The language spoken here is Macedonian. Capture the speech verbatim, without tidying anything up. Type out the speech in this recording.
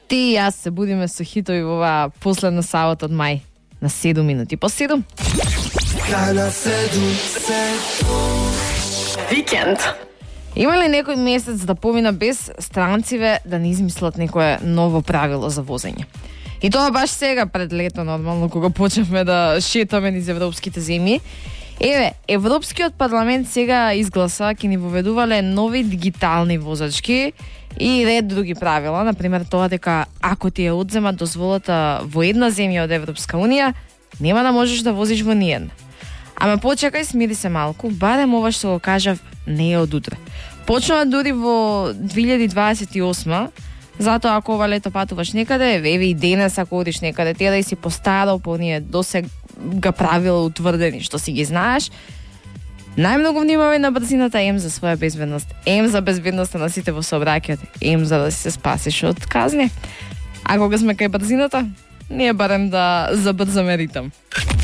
Ти и јас се будиме со хитови во оваа последна сабота од мај на седум минути по седум. Викенд. Има ли некој месец да помина без странциве да не измислат некое ново правило за возење? И тоа баш сега пред лето, нормално, кога почнавме да шетаме низ европските земји. Еве, Европскиот парламент сега изгласа ќе ни воведувале нови дигитални возачки и ред други правила, например тоа дека ако ти е одзема дозволата во една земја од Европска унија, нема да можеш да возиш во ниедна. Ама почекај, смири се малку, барем ова што го кажав не е од утре. Почнува дури во две илјади дваесет и осма, затоа ако ова лето патуваш некаде, еве и денес ако одиш некаде, ти да си постарал по оние досега правила утврдени што си ги знаеш, најмногу внимавај на брзината, ем за своја безбедност, ем за безбедноста на сите во сообраќајот, ем за да си се спасиш од казни. А кога сме кај брзината, ние барем да забрзаме ритам.